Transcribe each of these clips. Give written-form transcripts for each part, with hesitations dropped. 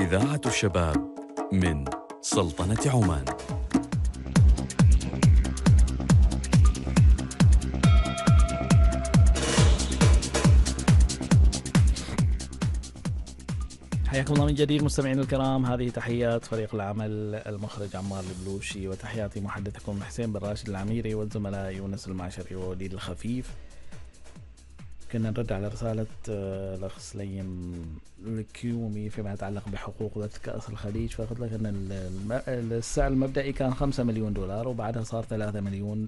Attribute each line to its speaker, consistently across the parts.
Speaker 1: إذاعة الشباب من سلطنة عمان.
Speaker 2: حياكم الله من جديد مستمعين الكرام، هذه تحيات فريق العمل، المخرج عمار البلوشي، وتحياتي محدثكم حسين بن راشد العميري، والزملاء يونس المعشري ووليد الخفيف. كنا نرد على رسالة الأخ سليم الكيومي فيما يتعلق بحقوق بث كأس الخليج، فقلت لك أن السعر المبدئي كان $5 مليون وبعدها صار $3 مليون.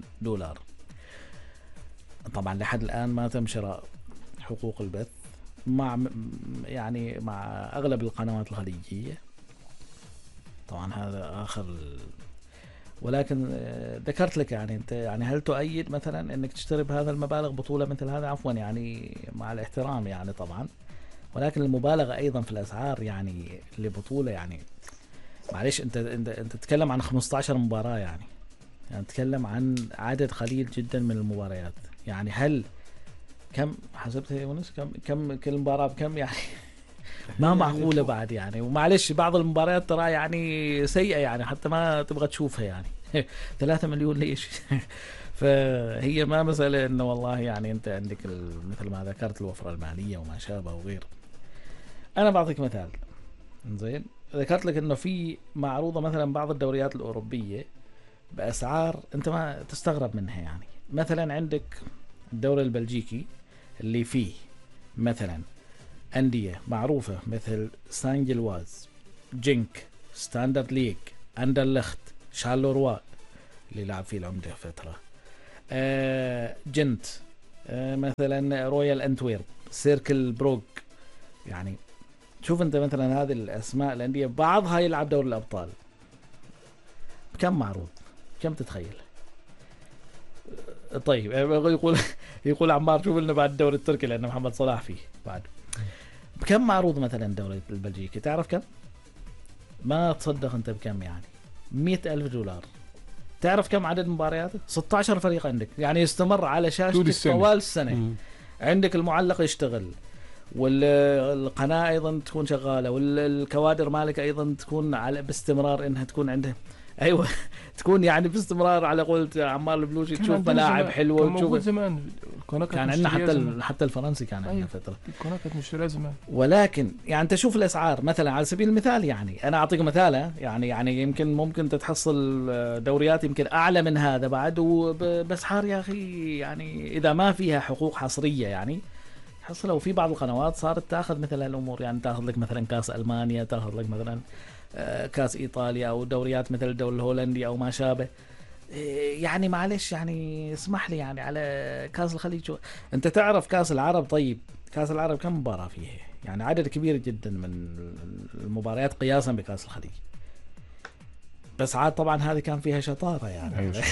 Speaker 2: طبعا لحد الآن ما تم شراء حقوق البث مع أغلب القنوات الخليجية. طبعا هذا آخر ولكن ذكرت لك أنت هل تؤيد مثلا أنك تشتري بهذا المبالغ بطولة مثل هذا؟ عفوا مع الاحترام طبعا، ولكن المبالغة أيضا في الأسعار لبطولة معلش أنت تتكلم عن 15 مباراة يعني تتكلم عن عدد قليل جدا من المباريات. هل كم حسبتها يا يونس؟ كم كل مباراة بكم ما معقولة بعد ومعلش بعض المباريات ترى سيئة حتى ما تبغى تشوفها 3 مليون ليش؟ فهي ما مسألة انه والله انت عندك مثل ما ذكرت الوفرة المالية وما شابه وغير. انا بعطيك مثال زين، ذكرت لك انه في معروضة مثلا بعض الدوريات الأوروبية بأسعار انت ما تستغرب منها. مثلا عندك الدوري البلجيكي اللي فيه مثلا أندية معروفة مثل سانجلواز، جينك، ستاندرد ليج، أندرلخت، شارلوروا اللي لعب فيه العمدة فترة، جنت، مثلا رويال أنتويرب، سيركل بروغ. شوف أنت مثلا هذه الأسماء الأندية بعضها يلعب دوري الأبطال، كم معروض؟ كم تتخيل؟ طيب يقول عمار شوف لنا بعد الدوري التركي لأن محمد صلاح فيه بعد. بكم معروض مثلا الدوري البلجيكي؟ تعرف كم؟ ما تصدق انت بكم $100,000. تعرف كم عدد مبارياته؟ 16 فريق عندك يستمر على شاشة طوال السنة. عندك المعلق يشتغل، والقناة ايضا تكون شغالة، والكوادر مالك ايضا تكون على باستمرار انها تكون عنده ايوه تكون باستمرار على قولت عمار البلوشي، تشوف ملاعب حلوه وتشوف زمان كان عندنا حتى الفرنسي كان عندنا فتره
Speaker 3: القناه كانت مشتريه زمان.
Speaker 2: ولكن انت شوف الاسعار مثلا على سبيل المثال انا اعطيك مثال يمكن ممكن تتحصل دوريات يمكن اعلى من هذا بعد وباسعار يا اخي اذا ما فيها حقوق حصريه حصلوا في بعض القنوات صارت تاخذ مثل هالامور تاخذ لك مثلا كاس المانيا، تاخذ لك مثلا كاس إيطاليا أو دوريات مثل الدوري الهولندي أو ما شابه. معلش اسمح لي على كاس الخليج. أنت تعرف كاس العرب؟ طيب كاس العرب كم مباراة فيه؟ عدد كبير جدا من المباريات قياسا بكاس الخليج، بس عاد طبعا هذه كان فيها شطارة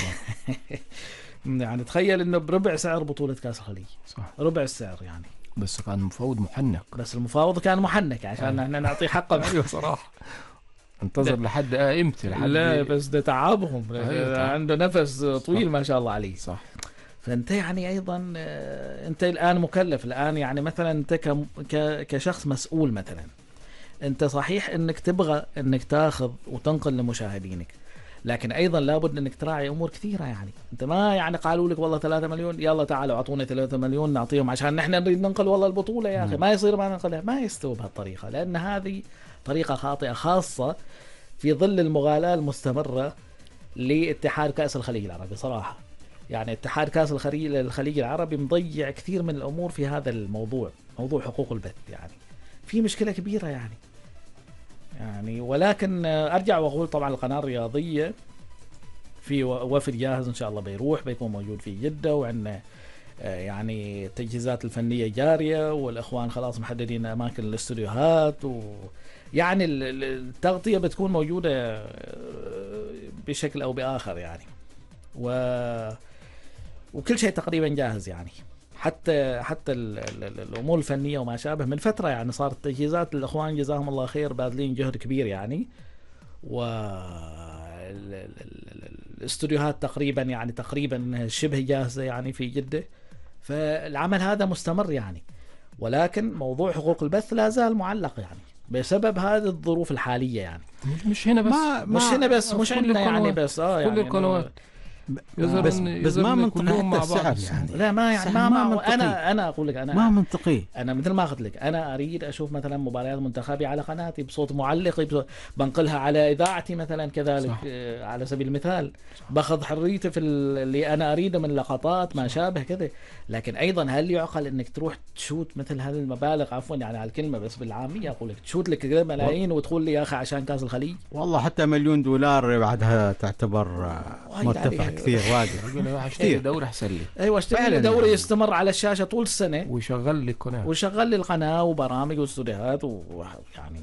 Speaker 2: تخيل إنه بربع سعر بطولة كاس الخليج، صح ربع السعر
Speaker 3: بس كان مفاوض محنك،
Speaker 2: بس المفاوض كان محنك عشان احنا نعطيه حقه.
Speaker 3: أيوة صراحة انتظر لحد امتى؟
Speaker 2: لا بس ده تعبهم. عنده نفس طويل ما شاء الله عليه،
Speaker 3: صح.
Speaker 2: فانت ايضا انت الان مكلف الان مثلا انت كشخص مسؤول مثلا، انت صحيح انك تبغى انك تاخذ وتنقل لمشاهدينك، لكن ايضا لابد انك تراعي امور كثيره. انت ما قالوا لك والله 3 مليون يلا تعالوا اعطونا 3 مليون نعطيهم عشان نحن نريد ننقل والله البطوله يا اخي. ما يصير ما ننقلها، ما يستوي بهالطريقه، لان هذه طريقه خاطئه خاصه في ظل المغالاة المستمرة لاتحاد كأس الخليج العربي. صراحة اتحاد كأس الخليج العربي مضيع كثير من الأمور في هذا الموضوع، موضوع حقوق البث. في مشكلة كبيرة ولكن أرجع وأقول طبعا القناة الرياضية في وفد جاهز إن شاء الله بيكون موجود في جدة، وعندنا التجهيزات الفنية جارية، والأخوان خلاص محددين أماكن الاستوديوهات التغطية بتكون موجودة بشكل أو بآخر وكل شيء تقريبا جاهز حتى الأمور الفنية وما شابه. من فترة صارت تجهيزات الأخوان جزاهم الله خير باذلين جهد كبير والاستوديوهات تقريبا شبه جاهزة في جدة، فالعمل هذا مستمر ولكن موضوع حقوق البث لا زال معلق بسبب هذه الظروف الحالية يعني.
Speaker 3: مش هنا بس،
Speaker 2: مش هنا بس، مش
Speaker 3: كل
Speaker 2: عندنا يعني
Speaker 3: القنوات.
Speaker 2: بس
Speaker 3: كل
Speaker 2: يعني
Speaker 3: القنوات
Speaker 4: بس ما منطقي حتى السعر يعني.
Speaker 2: لا ما يعني
Speaker 4: ما
Speaker 2: ما
Speaker 4: منطقي.
Speaker 2: انا اقول لك
Speaker 4: ما منطقي.
Speaker 2: انا مثل ما قلت لك، انا اريد اشوف مثلا مباريات منتخبي على قناتي بصوت معلق، بنقلها على اذاعتي مثلا كذلك. على سبيل المثال باخذ حريتي في اللي انا اريده من لقطات ما شابه كذا. لكن ايضا هل يعقل انك تروح تشوت مثل هذه المبالغ، عفوا يعني على الكلمه بس بالعاميه اقول لك، تشوت لك كذا ملايين وتقول لي يا اخي عشان كاس الخليج؟
Speaker 4: والله حتى $1,000,000 بعدها تعتبر مرتفع كثير واجد.
Speaker 3: اشتري دوري احسن لي.
Speaker 2: ايوه اشتري لي دوري يستمر على الشاشه طول السنه
Speaker 3: ويشغل لي
Speaker 2: القناه وبرامج واستوديوهات ويعني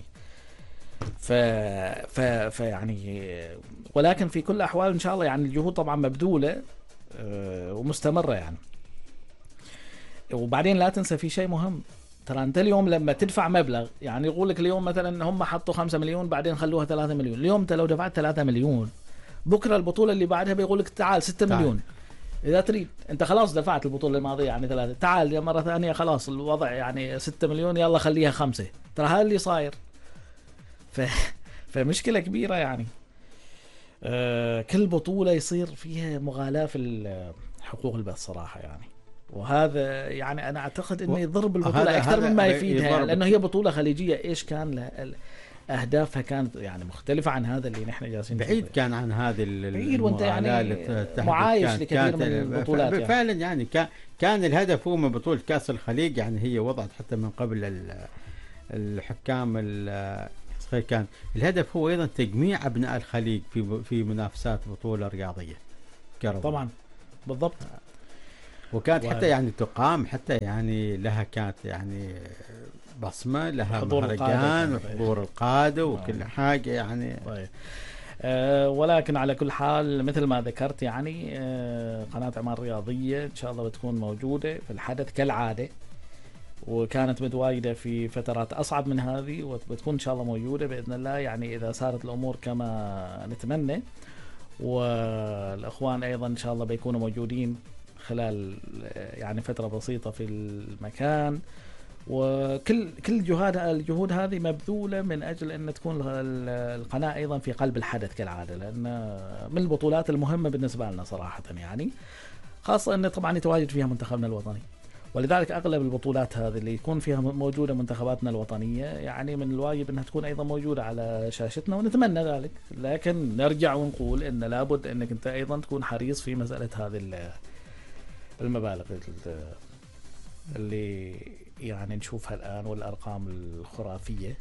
Speaker 2: يعني ولكن في كل الاحوال ان شاء الله يعني الجهود طبعا مبذوله ومستمره يعني. وبعدين لا تنسى في شيء مهم، ترى انت اليوم لما تدفع مبلغ، يعني يقول لك اليوم مثلا هم حطوا 5 مليون بعدين خلوها 3 مليون، اليوم انت لو دفعت 3 مليون بكره البطوله اللي بعدها بيقول لك تعال 6 مليون. اذا تريد انت خلاص دفعت البطوله الماضيه يعني 3، تعال مره ثانيه خلاص الوضع يعني 6 مليون يلا خليها 5. ترى هذا اللي صاير. فمشكله كبيره يعني. كل بطوله يصير فيها مغالاه في حقوق البث صراحه يعني. وهذا يعني انا اعتقد انه يضر بالبطوله اكثر مما يفيدها، لانه هي بطوله خليجيه. ايش كان اهدافها كانت يعني مختلفه عن هذا اللي نحن جالسين
Speaker 4: بعيد كان عن هذه
Speaker 2: بعيد، وانت يعني معايش لكثير من البطولات يعني.
Speaker 4: فعلا يعني كان الهدف هو من بطوله كاس الخليج، يعني هي وضعت حتى من قبل الحكام كان الهدف هو ايضا تجميع ابناء الخليج في منافسات بطوله رياضيه
Speaker 2: طبعا بالضبط.
Speaker 4: وكانت حتى يعني تقام حتى يعني لها كانت يعني بصمة، لها مهرجان وحضور القادة وكل حاجة يعني.
Speaker 2: طيب. ولكن على كل حال مثل ما ذكرت يعني قناة عمان الرياضية إن شاء الله بتكون موجودة في الحدث كالعادة، وكانت متواجدة في فترات أصعب من هذه وبتكون إن شاء الله موجودة بإذن الله يعني إذا صارت الأمور كما نتمنى. والأخوان أيضا إن شاء الله بيكونوا موجودين خلال يعني فترة بسيطة في المكان. وكل الجهود هذه مبذولة من أجل أن تكون القناة أيضا في قلب الحدث كالعادة، لأن من البطولات المهمة بالنسبة لنا صراحة يعني، خاصة أن طبعا يتواجد فيها منتخبنا الوطني. ولذلك أغلب البطولات هذه اللي يكون فيها موجودة منتخباتنا الوطنية يعني من الواجب أنها تكون أيضا موجودة على شاشتنا ونتمنى ذلك. لكن نرجع ونقول أن لابد أنك أنت أيضا تكون حريص في مسألة هذه المبالغ اللي يعني نشوفها الآن والأرقام الخرافية.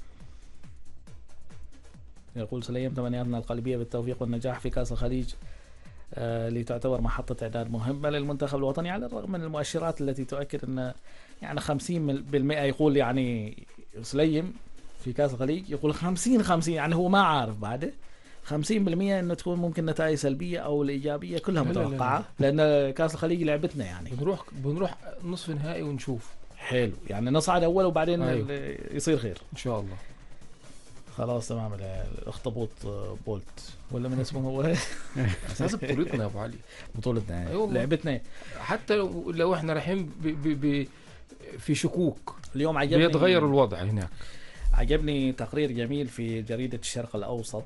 Speaker 2: يقول سليم تمنياتنا القلبية بالتوفيق والنجاح في كأس الخليج اللي تعتبر محطة إعداد مهمة للمنتخب الوطني، على الرغم من المؤشرات التي تؤكد أن يعني 50% يقول يعني سليم في كأس الخليج يقول 50-50 يعني هو ما عارف بعده 50% انه تكون ممكن نتائج سلبيه او الايجابيه كلها متوقعه. لان كاس الخليج لعبتنا يعني
Speaker 3: بنروح نصف نهائي ونشوف.
Speaker 2: حلو يعني نصعد اول وبعدين يصير خير
Speaker 3: ان شاء الله.
Speaker 2: خلاص تمام. الاخطبوط بولت ولا من اسمه هو
Speaker 3: اساس بطولتنا يا ابو علي،
Speaker 2: بطولتنا لعبتنا.
Speaker 3: حتى لو احنا رايحين في شكوك
Speaker 2: اليوم عجبني
Speaker 3: بيتغير الوضع هناك.
Speaker 2: عجبني تقرير جميل في جريدة الشرق الأوسط،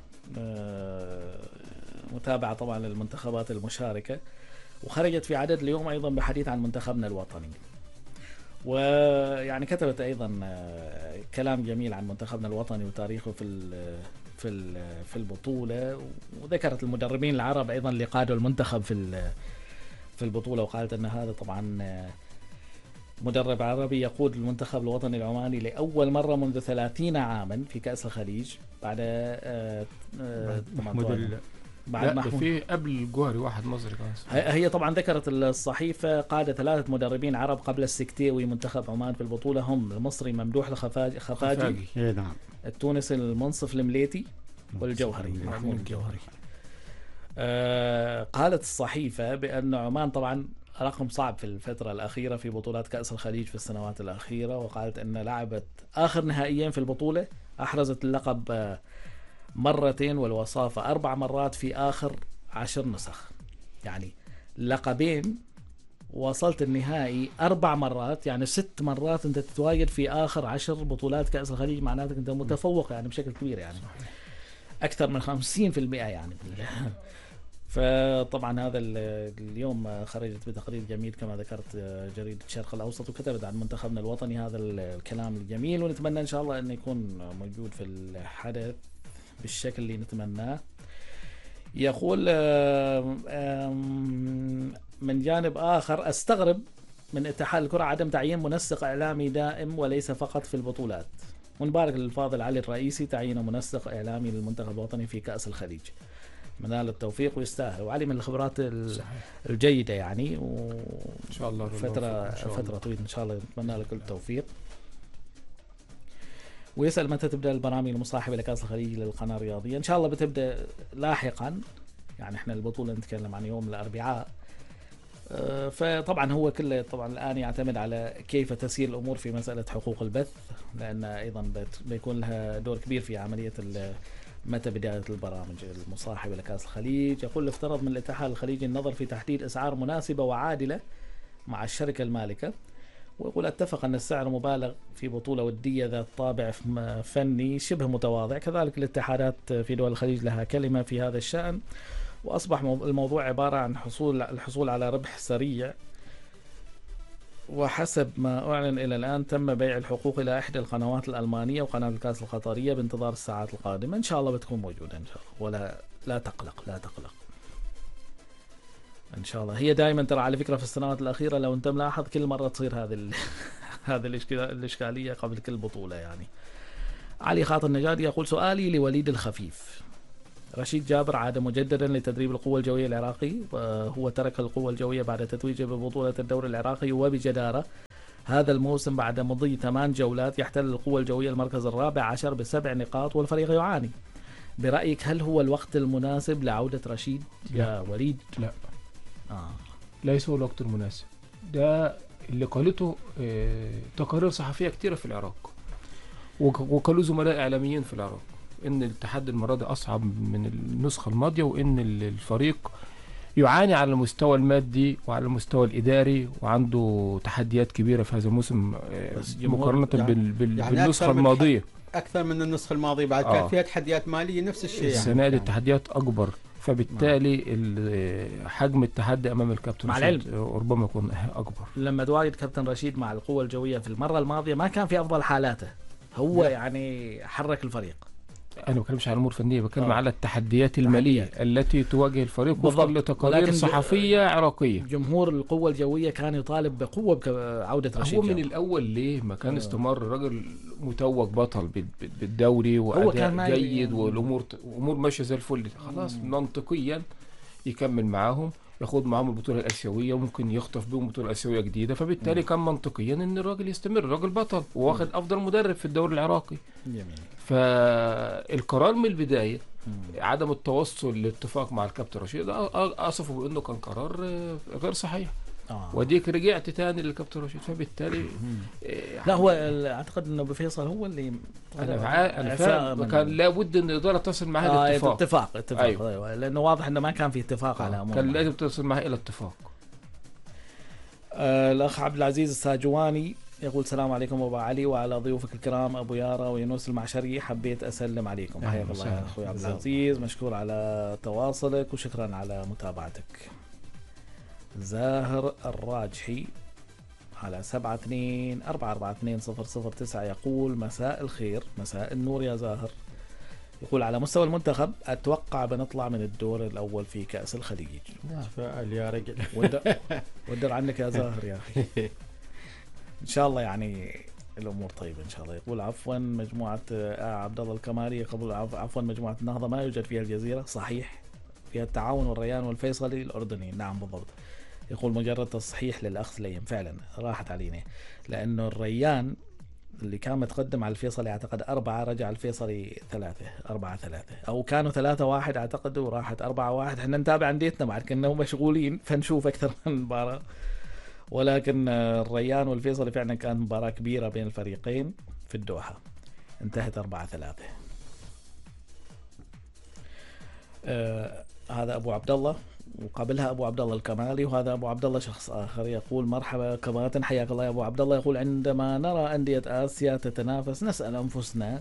Speaker 2: متابعة طبعا للمنتخبات المشاركة، وخرجت في عدد اليوم أيضا بحديث عن منتخبنا الوطني، ويعني كتبت أيضا كلام جميل عن منتخبنا الوطني وتاريخه في البطولة، وذكرت المدربين العرب أيضا اللي قادوا المنتخب في البطولة، وقالت أن هذا طبعا مدرب عربي يقود المنتخب الوطني العماني لأول مرة منذ 30 عاما في كأس الخليج بعد
Speaker 4: محمود
Speaker 3: في قبل الجوهري واحد مصري كان.
Speaker 2: هي طبعا ذكرت الصحيفة قاد 3 مدربين عرب قبل السكتيوي منتخب عمان في البطولة، هم المصري ممدوح الخفاجي،
Speaker 4: نعم،
Speaker 2: التونسي المنصف المليتي، والجوهري محمود الجوهري. قالت الصحيفة بأن عمان طبعا رقم صعب في الفترة الأخيرة في بطولات كأس الخليج في السنوات الأخيرة، وقالت أن لعبت آخر نهائيين في البطولة، أحرزت اللقب 2 والوصافة 4 مرات في آخر 10 نسخ، يعني لقبين وصلت النهائي 4 مرات، يعني 6 مرات انت تتواجد في اخر 10 بطولات كأس الخليج، معناتك انت متفوق يعني بشكل كبير، يعني اكثر من 50% يعني. فطبعا هذا اليوم خرجت بتقرير جميل كما ذكرت جريدة الشرق الأوسط، وكتبت عن منتخبنا الوطني هذا الكلام الجميل، ونتمنى إن شاء الله أن يكون موجود في الحدث بالشكل اللي نتمناه. يقول من جانب آخر أستغرب من اتحاد الكرة عدم تعيين منسق إعلامي دائم وليس فقط في البطولات. ونبارك للفاضل علي الرئيسي تعيين منسق إعلامي للمنتخب الوطني في كأس الخليج، منال التوفيق ويستاهل، وعلي من الخبرات الجيدة يعني،
Speaker 3: ان شاء الله
Speaker 2: فترة طويلة ان شاء الله، نتمنى لك كل التوفيق. ويسأل متى تبدأ البرامج المصاحبة لكأس الخليج للقناة الرياضية؟ ان شاء الله بتبدأ لاحقا، يعني احنا البطولة نتكلم عن يوم الأربعاء، فطبعا هو كله طبعا الآن يعتمد على كيف تسير الأمور في مسألة حقوق البث، لأن أيضا بيكون لها دور كبير في عملية متى بداية البرامج المصاحبة لكأس الخليج. يقول افترض من الاتحاد الخليجي النظر في تحديد أسعار مناسبة وعادلة مع الشركة المالكة، ويقول اتفق أن السعر مبالغ في بطولة ودية ذات طابع فني شبه متواضع. كذلك الاتحادات في دول الخليج لها كلمة في هذا الشأن، وأصبح الموضوع عبارة عن الحصول على ربح سريع. وحسب ما أعلن إلى الآن تم بيع الحقوق إلى إحدى القنوات الألمانية وقناة الكاس القطرية بانتظار الساعات القادمة. إن شاء الله بتكون موجودة إن شاء الله، ولا لا تقلق إن شاء الله. هي دائما ترى على فكرة في السنوات الأخيرة لو أنت ملاحظ كل مرة تصير هذه الإشكالية قبل كل بطولة يعني. علي خاطر النجادي يقول سؤالي لوليد الخفيف. رشيد جابر عاد مجددا لتدريب القوة الجوية العراقي، وهو ترك القوة الجوية بعد تتويجه ببطولة الدوري العراقي وبجدارة هذا الموسم بعد مضي 8 جولات. يحتل القوة الجوية المركز الرابع عشر ب7 نقاط والفريق يعاني. برأيك هل هو الوقت المناسب لعودة رشيد يا وليد؟
Speaker 3: لا ليس هو الوقت المناسب. ده اللي قالته تقارير صحفية كتيرة في العراق، وقالوا زملاء إعلاميين في العراق ان التحدي المرة دي اصعب من النسخة الماضية، وان الفريق يعاني على المستوى المادي وعلى المستوى الاداري، وعنده تحديات كبيرة في هذا الموسم مقارنة بالنسخة الماضية.
Speaker 4: اكثر من النسخة الماضية بعد كان فيها تحديات مالية نفس الشيء.
Speaker 3: السنة دي التحديات اكبر، فبالتالي حجم التحدي امام الكابتن رشيد ربما يكون اكبر.
Speaker 2: لما تواجد كابتن رشيد مع القوة الجوية في المرة الماضية ما كان في افضل حالاته، هو يعني حرك الفريق.
Speaker 3: أنا ما بتكلمش على أمور فنية، بتكلم على التحديات المالية التي تواجه الفريق وفقا لتقارير صحفية عراقية.
Speaker 2: جمهور القوة الجوية كان يطالب بقوة بعودة رشيد.
Speaker 3: هو من الأول ليه ما كان استمر؟ الراجل متوج بطل بالدوري وأداء جيد والأمور ماشية زي الفل، خلاص منطقيا يكمل معاهم، ياخد معاهم البطولة الآسيوية وممكن يخطف بهم بطولة آسيوية جديدة. فبالتالي كان منطقيا إن الراجل يستمر، الراجل بطل وواخد أفضل مدرب في الدوري العراقي.
Speaker 2: جميل.
Speaker 3: فالقرار من البداية عدم التوصل لاتفاق مع الكابتن رشيد أصفه بأنه كان قرار غير صحيح. وديك رجعت تاني للكابتن رشيد، فبالتالي
Speaker 2: لا هو اعتقد انه بفيصل هو اللي
Speaker 3: انا فاهم كان لابد ان الاداره تصل معها
Speaker 2: اتفاق. أيوة. لانه واضح انه ما كان في اتفاق على امور،
Speaker 3: كان لازم تصل معها الى اتفاق.
Speaker 2: الاخ عبد العزيز الساجواني يقول السلام عليكم ابو علي وعلى ضيوفك الكرام ابو يارا ويونس المعشري، حبيت اسلم عليكم. حياك الله يا اخوي عبد العزيز، مشكور على تواصلك وشكرا على متابعتك. زاهر الراجحي على 72442009 يقول مساء الخير، مساء النور يا زاهر. يقول على مستوى المنتخب أتوقع بنطلع من الدور الأول في كأس الخليج.
Speaker 4: فعل يا رجل.
Speaker 2: ودر عنك يا زاهر يا أخي. إن شاء الله يعني الأمور طيبة إن شاء الله. يقول عفوا مجموعة عبد الله الكمالي قبل عفوا مجموعة النهضة ما يوجد فيها الجزيرة، صحيح فيها التعاون والريان والفيصلي الأردني. نعم بالضبط. يقول مجرد تصحيح للأخ سليم، فعلا راحت علينا، لأنه الريان اللي كان متقدم على الفيصلي اعتقد 4، رجع الفيصلي 4-3 أو كانوا 3-1 اعتقد وراحت 4-1. احنا نتابع انديتنا بعد كنا مشغولين فنشوف أكثر من مباراة، ولكن الريان والفيصلي فعلا كان مباراة كبيرة بين الفريقين في الدوحة، انتهت 4-3. هذا أبو عبد الله وقبلها ابو عبد الله الكمالي، وهذا ابو عبد الله شخص اخر يقول مرحبا كرامة، حياك الله يا ابو عبد الله. يقول عندما نرى أندية آسيا تتنافس نسأل أنفسنا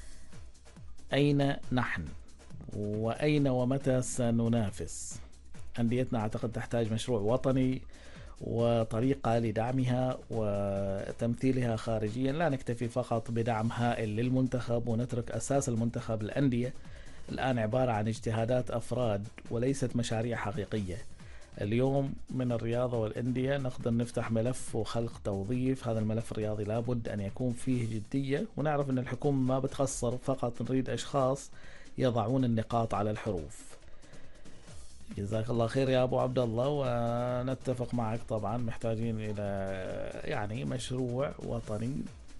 Speaker 2: أين نحن وأين ومتى سننافس؟ أنديتنا أعتقد تحتاج مشروع وطني وطريقة لدعمها وتمثيلها خارجيا، لا نكتفي فقط بدعم هائل للمنتخب ونترك أساس المنتخب. الأندية الآن عبارة عن اجتهادات أفراد وليست مشاريع حقيقية. اليوم من الرياضة والأندية نقدر نفتح ملف وخلق توظيف، هذا الملف الرياضي لابد أن يكون فيه جدية، ونعرف أن الحكومة ما بتخسر، فقط نريد أشخاص يضعون النقاط على الحروف. جزاك الله خير يا أبو عبد الله، ونتفق معك طبعا، محتاجين إلى يعني مشروع وطني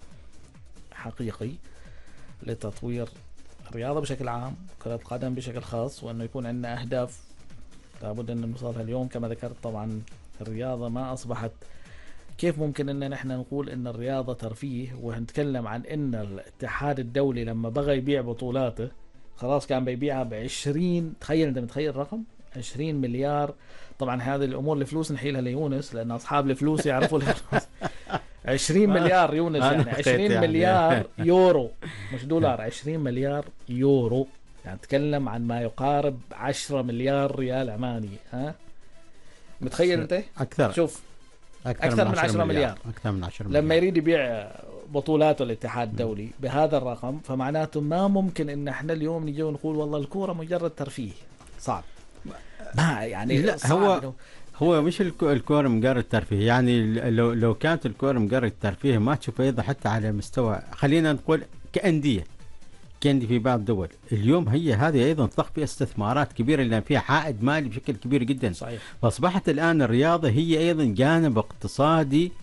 Speaker 2: حقيقي لتطوير الرياضة بشكل عام، كرة القدم بشكل خاص، وأنه يكون عندنا أهداف لابد أن نوصلها. اليوم كما ذكرت طبعا الرياضة ما أصبحت، كيف ممكن أن نحن نقول أن الرياضة ترفيه ونتكلم عن أن الاتحاد الدولي لما بغى يبيع بطولاته خلاص كان بيبيعها ب20، تخيل أنت متخيل الرقم 20 مليار. طبعا هذه الأمور الفلوس نحيلها ليونس لأن أصحاب الفلوس يعرفوا الفلوس. 20 مليار يونس، يعني 20 مليار يورو مش دولار، 20 مليار يورو، يعني تكلم عن ما يقارب 10 مليار ريال عماني. ها متخيل انت؟
Speaker 4: اكثر،
Speaker 2: شوف اكثر من 10 مليار.
Speaker 4: اكثر من 10 مليار
Speaker 2: لما يريد يبيع بطولاته الاتحاد الدولي بهذا الرقم، فمعناته ما ممكن ان احنا اليوم نجي ونقول والله الكوره مجرد ترفيه. صعب، ما يعني
Speaker 4: لا هو مش الكوره مجرد ترفيه، يعني لو كانت الكوره مجرد ترفيه ما تشوف ايضا حتى على مستوى، خلينا نقول كأندية في بعض الدول اليوم هي هذه ايضا تضخ فيها استثمارات كبيره لان فيها عائد مالي بشكل كبير جدا.
Speaker 2: صحيح.
Speaker 4: فاصبحت الان الرياضه هي ايضا جانب اقتصادي